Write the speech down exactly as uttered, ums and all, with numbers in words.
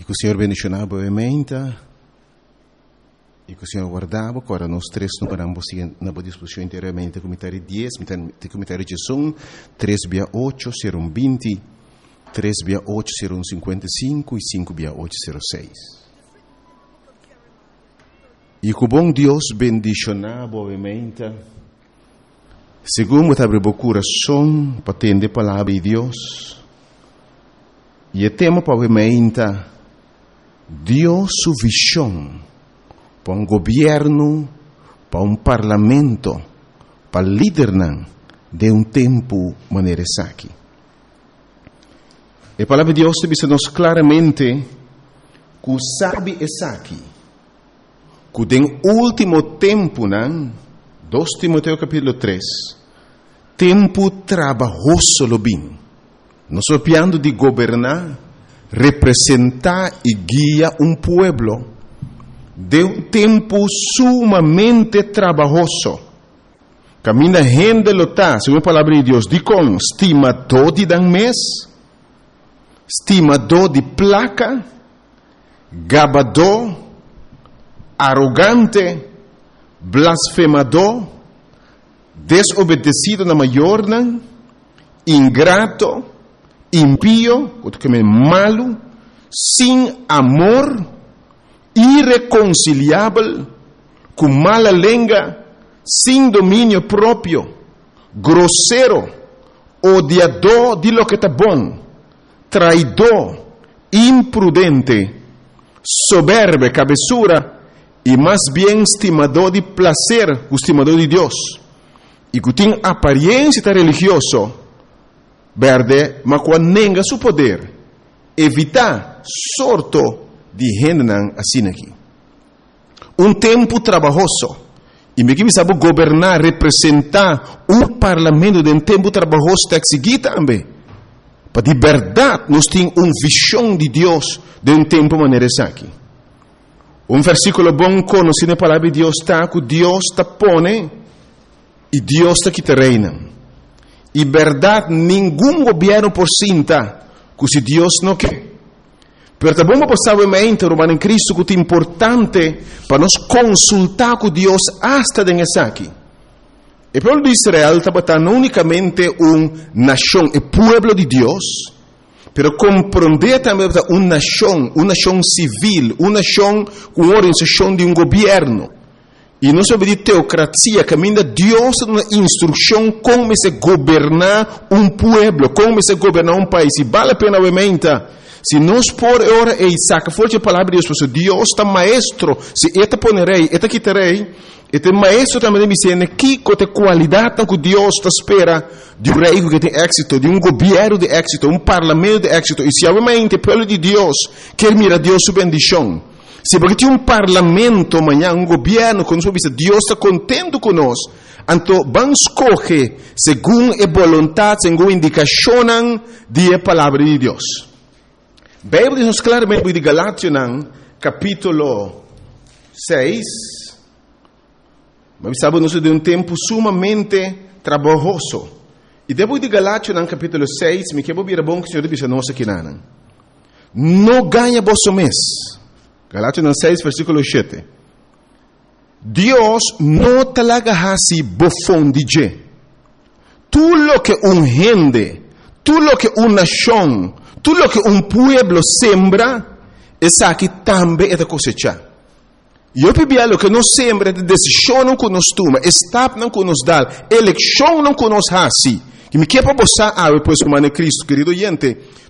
que o Senhor bendicionava brevemente e que o Senhor guardava. Agora nós três não paramos na boa disposição inteiramente. Comentário dez, comentário de som, três via oito, serão vinte, três via oito, serão cinquenta e cinco e cinco via oito, serão seis. E que o bom Deus bendicionava brevemente, segundo abre o coração para atender a palavra de Deus. E o tema provavelmente Deus sua visão para um governo, para um parlamento, para liderar de um tempo maneira aqui. A palavra de Deus diz-nos claramente que o sabe é aqui, que no último tempo, dois Timoteo capítulo três, tempo trabalhoso lo bem. Nós estamos de governar, representar e guiar um pueblo de um tempo sumamente trabalhoso. Camina gente lota, segundo a palavra de Deus, de com estimador de dan mês, estimador de placa, gabador, arrogante, blasfemador, desobedecido na maior, ingrato, impío, malo, sem amor, irreconciliável, com mala língua, sem domínio próprio, grosseiro, odiador de lo que está bom, traidor, imprudente, soberbo, cabeçura, e mais bem estimador de prazer, estimador de Deus, e que tem aparência religiosa, verde, mas quando nega seu poder, evitar sorto de gente assim aqui. Um tempo trabalhoso, e me que sabe governar, representar um parlamento de um tempo trabalhoso tem que seguir também. Para de verdade, nós temos uma visão de Deus de um tempo maneira aqui. Um versículo bom conhecido na palavra de Deus está que Deus está pone e Deus está que te reina. E verdade, nenhum governo por cinta que se Deus não quer. Pero também vamos passar o momento, Romano em Cristo, que é importante para nós consultar com Deus hasta nessa aqui. O povo de Israel está não unicamente uma nação, é povo de Deus, pero compreender também uma nação, uma nação civil, uma nação com organização de um governo. E não sobre de teocracia, caminha Deus uma instrução como se governar um povo, como se governar um país. E vale a pena, obviamente, se nós por hora e saca forte a palavra de Deus, Deus está maestro, se eta ponerei, eta quitarei, eta maestro também me dizendo que cote qualidade que Deus está espera de um rei que tem êxito, de um governo de êxito, um parlamento de êxito. E se obviamente o povo de Deus quer mirar Deus sua bendição, se porque tem um parlamento amanhã, um governo, quando Deus está contente conosco, então vamos escolher segundo a vontade, segundo a indicação da palavra de Deus. A Bíblia diz claramente de Galátias, capítulo seis, mas sabemos de um tempo sumamente trabalhoso. E depois de Galátias, capítulo seis, me quero vir a bom que o Senhor diz a nós aqui, não ganha vosso mês. Galátias seis, versículo sete. Deus não talaga hasi bofão de je. Tudo lo que um gente, tudo lo que uma nação, tudo lo que um pueblo sembra, essa aqui também é da cosecha. E eu pedi lo que nós sembra, de decisão não que nós toma, estado não que nos dá, eleição não que nós hasi. Que me quer para você, ah, depois como é Cristo, querido gente,